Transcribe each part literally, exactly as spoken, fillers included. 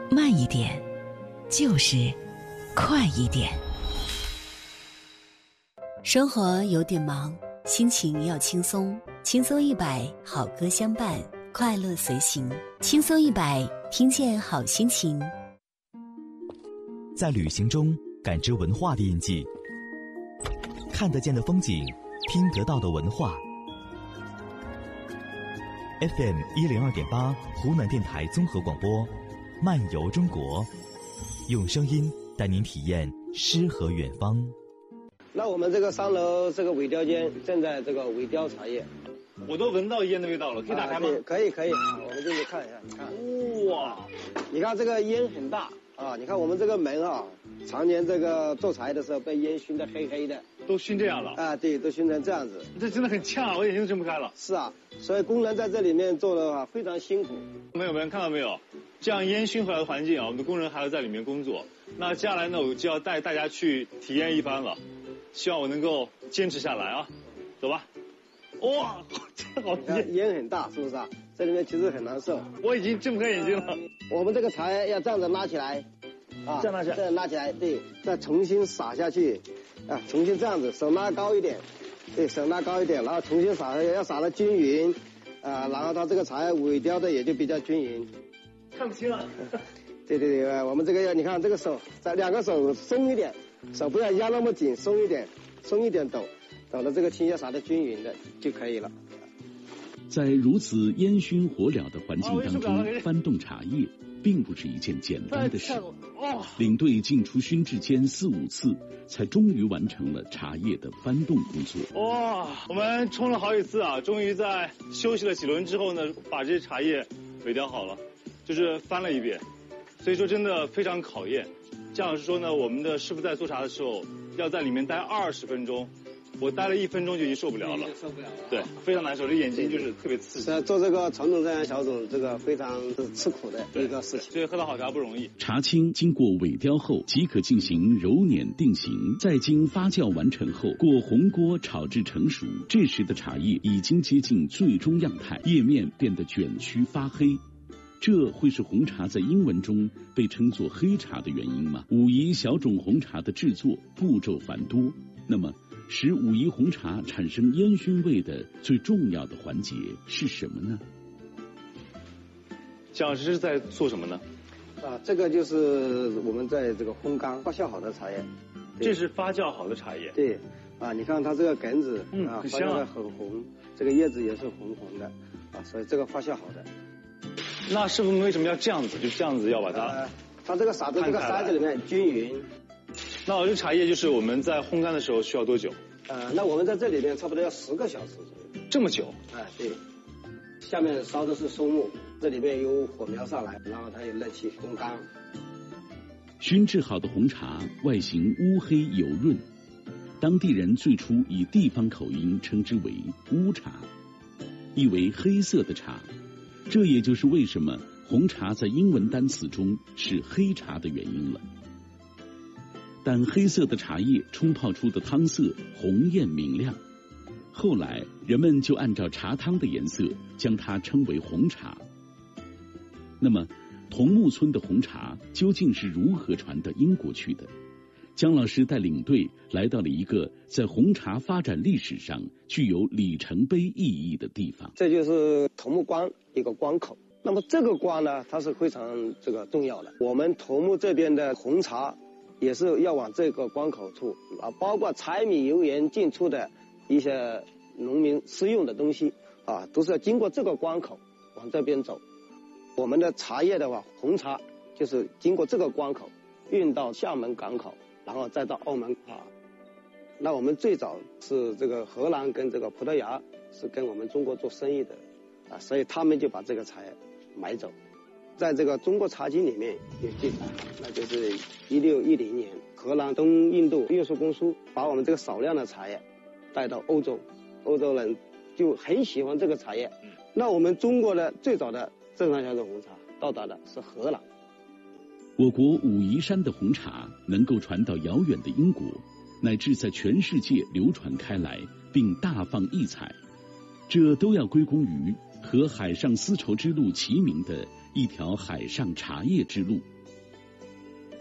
慢一点，就是快一点。 生活有点忙，心情要轻松，轻松一百，好歌相伴，快乐随行。轻松一百，听见好心情。 在旅行中感知文化的印记，看得见的风景，听得到的文化。F M 一零二点八，湖南电台综合广播，漫游中国，用声音带您体验诗和远方。 那我们这个三楼这个尾雕间正在这个尾雕茶叶， 我都闻到烟的味道了，可以打开吗？ 啊、可以可以，我们进去看一下。你看， 哇， 你看这个烟很大啊！你看我们这个门啊，常年这个做茶叶的时候被烟熏得黑黑的， 都熏这样了啊？对，都熏成这样子， 这真的很呛，我眼睛都睁不开了。 是啊，所以工人在这里面做的话非常辛苦。 朋友们看到没有？这样烟熏回来的环境啊，我们的工人还要在里面工作。那接下来呢，我就要带大家去体验一番了。希望我能够坚持下来啊，走吧。哇，这好烟，烟很大，是不是啊？这里面其实很难受。 我已经睁不开眼睛了。 我们这个茶要这样子拉起来，啊， 这样拉起来， 这样拉起来，对，再重新撒下去，啊，重新这样子，手拉高一点，对，手拉高一点，然后重新撒下去，要撒得均匀，啊，然后它这个茶叶尾雕的也就比较均匀。 看不清了。 对对对，我们这个要你看这个手，在两个手松一点。手不要压那么紧，松一点，松一点抖，抖的这个青叶撒的均匀的就可以了。 在如此烟熏火燎的环境当中翻动茶叶，并不是一件简单的事。领队进出熏制间四五次，才终于完成了茶叶的翻动工作。 哇，我们冲了好几次啊，终于在休息了几轮之后呢，把这些茶叶尾雕好了，就是翻了一遍，所以说真的非常考验。这样是说呢，我们的师傅在做茶的时候要在里面待二十分钟，我待了一分钟就已经受不了了， 受不了了， 对，非常难受，这眼睛就是特别刺激。 做这个传统这样小种，这个非常吃苦的一个事情， 所以喝到好茶不容易。 茶青经过尾雕后，即可进行揉捻定型，再经发酵完成后，过红锅炒至成熟。这时的茶叶已经接近最终样态，叶面变得卷曲发黑。这会是红茶在英文中被称作黑茶的原因吗？武夷小种红茶的制作步骤繁多，那么使武夷红茶产生烟熏味的最重要的环节是什么呢？ 蒋老师是在做什么呢？ 啊，这个就是我们在这个烘干发酵好的茶叶。 这是发酵好的茶叶。 对，啊，你看它这个梗子， 嗯， 啊， 很香啊， 很红，这个叶子也是红红的，啊，所以这个发酵好的。 那师傅们为什么要这样子？就这样子要把它，呃、 它这个撒在这个筛子里面均匀。 那我这茶叶就是我们在烘干的时候需要多久？ 呃，那我们在这里面差不多要十个小时左右。 这么久？ 哎、呃，对。下面烧的是松木，这里面有火苗上来，然后它有热气烘干。 熏制好的红茶外形乌黑油润，当地人最初以地方口音称之为乌茶，意为黑色的茶。这也就是为什么红茶在英文单词中是黑茶的原因了。但黑色的茶叶冲泡出的汤色红艳明亮，后来人们就按照茶汤的颜色将它称为红茶。那么桐木村的红茶究竟是如何传到英国去的？姜老师带领队来到了一个在红茶发展历史上具有里程碑意义的地方。 这就是桐木关一个关口。那么这个关呢，它是非常这个重要的。我们桐木这边的红茶也是要往这个关口处啊，包括柴米油盐进出的一些农民私用的东西啊，都是要经过这个关口往这边走。我们的茶叶的话，红茶就是经过这个关口运到厦门港口，然后再到澳门啊。那我们最早是这个荷兰跟这个葡萄牙是跟我们中国做生意的啊，所以他们就把这个茶叶买走。在这个中国茶经里面有记载，那就是一六一零年，荷兰东印度运输公司把我们这个少量的茶叶带到欧洲，欧洲人就很喜欢这个茶叶。那我们中国的最早的正常小种红茶到达的是荷兰。 我国武夷山的红茶能够传到遥远的英国，乃至在全世界流传开来，并大放异彩，这都要归功于和海上丝绸之路齐名的一条海上茶叶之路。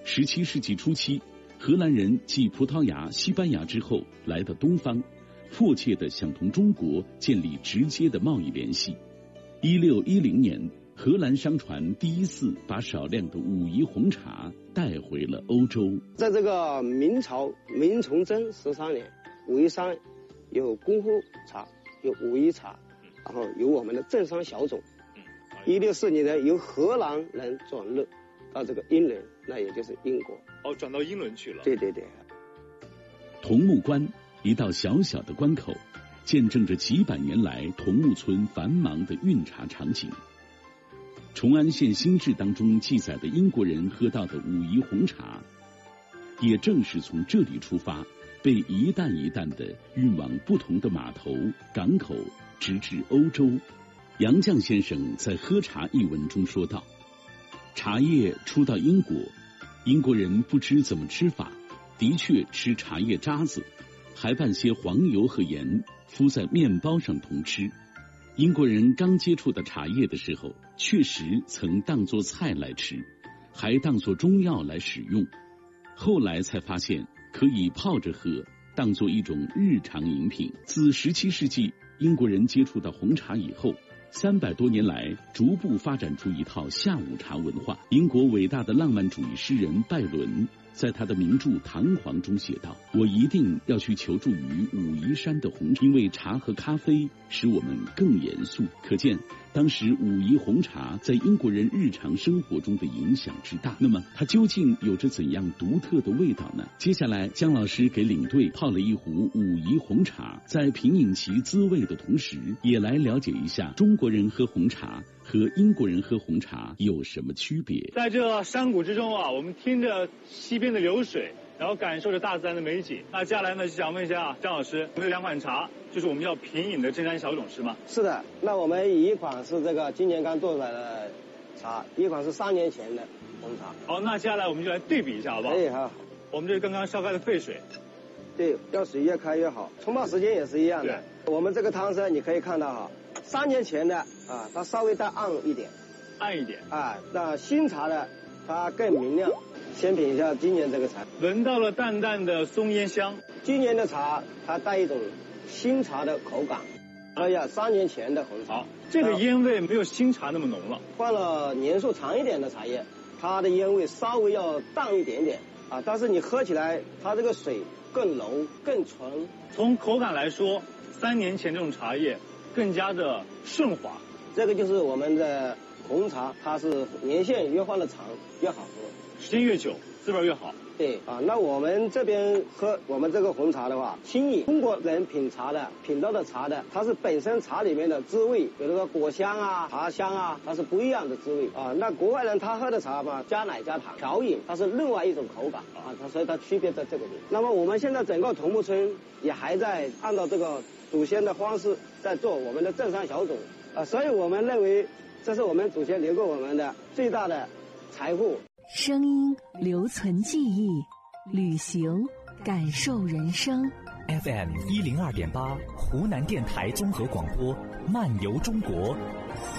十七世纪初期，荷兰人继葡萄牙、西班牙之后来到东方，迫切地想同中国建立直接的贸易联系。一六一零年，荷兰商船第一次把少量的武夷红茶带回了欧洲。 在这个明朝明崇祯十三年，武夷山有功夫茶，有武夷茶，然后有我们的镇商小种。一六四零年由荷兰人转入到这个英伦，那也就是英国。 哦，转到英伦去了。 对对对。 桐木关，一道小小的关口，见证着几百年来桐木村繁忙的运茶场景。崇安县新志当中记载的英国人喝到的武夷红茶，也正是从这里出发，被一担一担地运往不同的码头、港口，直至欧洲。杨绛先生在《喝茶》一文中说道：茶叶初到英国，英国人不知怎么吃法，的确吃茶叶渣子，还拌些黄油和盐，敷在面包上同吃。英国人刚接触到茶叶的时候，确实曾当作菜来吃，还当作中药来使用，后来才发现可以泡着喝，当作一种日常饮品。自十七世纪英国人接触到红茶以后，三百多年来逐步发展出一套下午茶文化。英国伟大的浪漫主义诗人拜伦在他的名著《唐璜》中写道：我一定要去求助于武夷山的红茶，因为茶和咖啡使我们更严肃。可见当时武夷红茶在英国人日常生活中的影响之大。那么它究竟有着怎样独特的味道呢？接下来姜老师给领队泡了一壶武夷红茶，在品饮其滋味的同时，也来了解一下中国人喝红茶和英国人喝红茶有什么区别。 在这山谷之中啊，我们听着溪边的流水，然后感受着大自然的美景。那接下来呢，想问一下张老师，我们有两款茶，就是我们要品饮的镇山小种是吗？ 是的，那我们一款是这个今年刚做出来的茶，一款是三年前的红茶。 好，那接下来我们就来对比一下，好不好？ 哎，好。 我们这是刚刚烧开的沸水。 对，要水越开越好。冲泡时间也是一样的。我们这个汤色你可以看到哈，三年前的啊，它稍微再暗一点。 暗一点。 啊，那新茶的它更明亮。先品一下今年这个茶， 闻到了淡淡的松烟香。 今年的茶它带一种新茶的口感。哎呀，三年前的红茶。 好，这个烟味没有新茶那么浓了。 换了年数长一点的茶叶，它的烟味稍微要淡一点点啊，但是你喝起来它这个水更浓更纯。 从口感来说，三年前这种茶叶更加的顺滑。 这个就是我们的红茶，它是年限越放的长越好喝， 时间越久滋味越好。 对啊，那我们这边喝我们这个红茶的话，轻易中国人品茶的品到的茶的，它是本身茶里面的滋味，比如说果香啊、茶香啊，它是不一样的滋味啊。那国外人他喝的茶嘛，加奶加糖调饮，它是另外一种口感啊，它所以它区别在这个地方。那么我们现在整个桐木村也还在按照这个祖先的方式在做我们的镇山小种啊，所以我们认为这是我们祖先留给我们的最大的财富。 声音留存记忆，旅行感受人生。 F M 一零二点八，湖南电台综合广播，漫游中国。